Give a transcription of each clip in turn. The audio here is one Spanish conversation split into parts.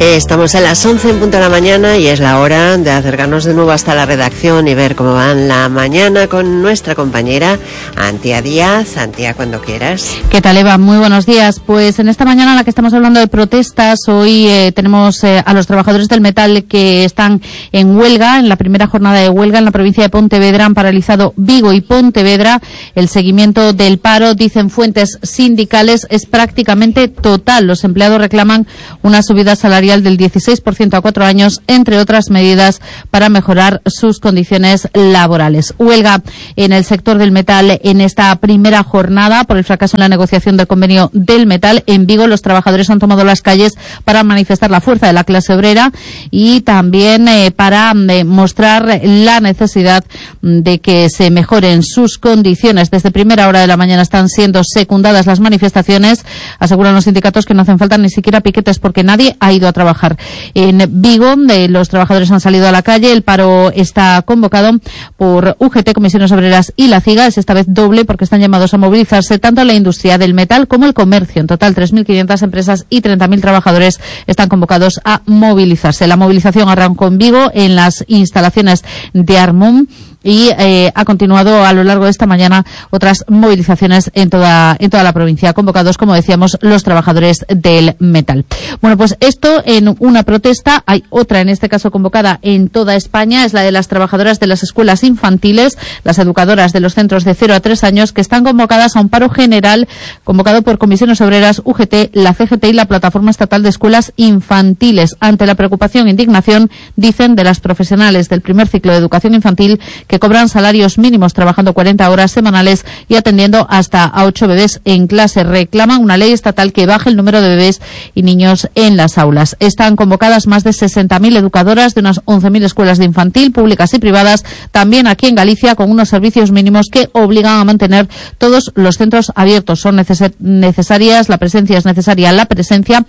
Estamos a las 11 en punto de la mañana y es la hora de acercarnos de nuevo hasta la redacción y ver cómo va la mañana con nuestra compañera Antia Díaz. Antia, cuando quieras. ¿Qué tal, Eva? Muy buenos días. Pues en esta mañana en la que estamos hablando de protestas, hoy tenemos a los trabajadores del metal que están en huelga, en la primera jornada de huelga en la provincia de Pontevedra. Han paralizado Vigo y Pontevedra. El seguimiento del paro, dicen fuentes sindicales, es prácticamente total. Los empleados reclaman una subida salarial del 16% a 4 años, entre otras medidas para mejorar sus condiciones laborales. Huelga en el sector del metal en esta primera jornada por el fracaso en la negociación del convenio del metal. En Vigo, los trabajadores han tomado las calles para manifestar la fuerza de la clase obrera y también para mostrar la necesidad de que se mejoren sus condiciones. Desde primera hora de la mañana están siendo secundadas las manifestaciones. Aseguran los sindicatos que no hacen falta ni siquiera piquetes porque nadie ha ido a trabajar. En Vigo, los trabajadores han salido a la calle. El paro está convocado por UGT, Comisiones Obreras y la CIGA. Es esta vez doble porque están llamados a movilizarse tanto la industria del metal como el comercio. En total, 3.500 empresas y 30.000 trabajadores están convocados a movilizarse. La movilización arrancó en Vigo, en las instalaciones de Armón, y ha continuado a lo largo de esta mañana otras movilizaciones en toda la provincia, convocados, como decíamos, los trabajadores del metal. Bueno, pues esto en una protesta. Hay otra, en este caso convocada en toda España, es la de las trabajadoras de las escuelas infantiles, las educadoras de los centros de 0 a 3 años, que están convocadas a un paro general convocado por Comisiones Obreras, UGT, la CGT y la Plataforma Estatal de Escuelas Infantiles, ante la preocupación e indignación, dicen, de las profesionales del primer ciclo de educación infantil, que cobran salarios mínimos trabajando 40 horas semanales y atendiendo hasta a 8 bebés en clase. Reclaman una ley estatal que baje el número de bebés y niños en las aulas. Están convocadas más de 60.000 educadoras de unas 11.000 escuelas de infantil, públicas y privadas, también aquí en Galicia, con unos servicios mínimos que obligan a mantener todos los centros abiertos. Son necesarias, la presencia es necesaria, la presencia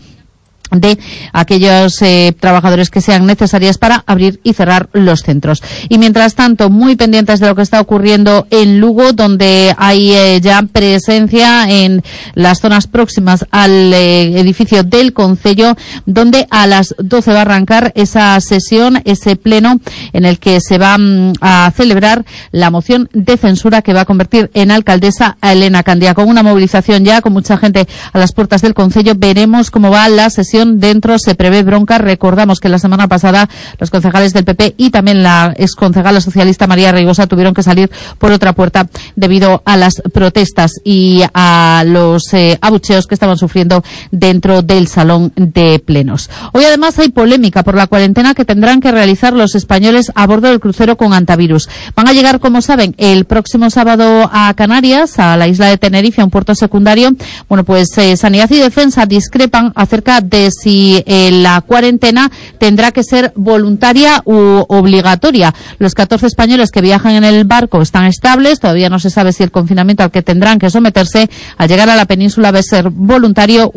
de aquellos trabajadores que sean necesarias para abrir y cerrar los centros. Y mientras tanto, muy pendientes de lo que está ocurriendo en Lugo, donde hay ya presencia en las zonas próximas al edificio del Concello, donde a las 12 va a arrancar esa sesión, ese pleno en el que se va a celebrar la moción de censura que va a convertir en alcaldesa a Elena Candía. Con una movilización ya, con mucha gente a las puertas del Concello, veremos cómo va la sesión. Dentro se prevé bronca. Recordamos que la semana pasada los concejales del PP y también la exconcejala socialista María Reigosa tuvieron que salir por otra puerta debido a las protestas y a los abucheos que estaban sufriendo dentro del salón de plenos. Hoy además hay polémica por la cuarentena que tendrán que realizar los españoles a bordo del crucero con antivirus. Van a llegar, como saben, el próximo sábado a Canarias, a la isla de Tenerife, a un puerto secundario. Bueno, pues Sanidad y Defensa discrepan acerca de si la cuarentena tendrá que ser voluntaria u obligatoria. Los 14 españoles que viajan en el barco están estables. Todavía no se sabe si el confinamiento al que tendrán que someterse al llegar a la península va a ser voluntario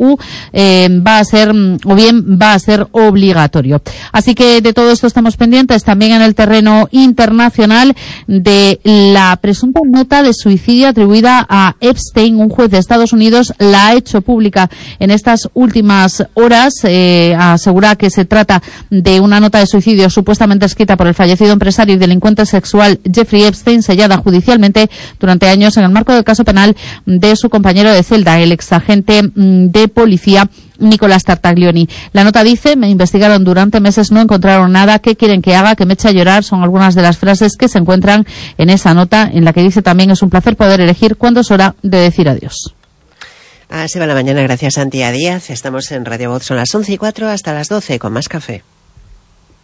va a ser obligatorio. Así que de todo esto estamos pendientes. También en el terreno internacional, de la presunta nota de suicidio atribuida a Epstein. Un juez de Estados Unidos la ha hecho pública en estas últimas horas. Asegura que se trata de una nota de suicidio supuestamente escrita por el fallecido empresario y delincuente sexual Jeffrey Epstein, sellada judicialmente durante años en el marco del caso penal de su compañero de celda, el exagente de policía Nicolás Tartaglioni. La nota dice: me investigaron durante meses, no encontraron nada, ¿qué quieren que haga? Que me eche a llorar. Son algunas de las frases que se encuentran en esa nota, en la que dice también: es un placer poder elegir cuándo es hora de decir adiós. Así va la mañana, gracias Antia Díaz. Estamos en Radio Voz, son las 11:04 hasta las 12 con más café.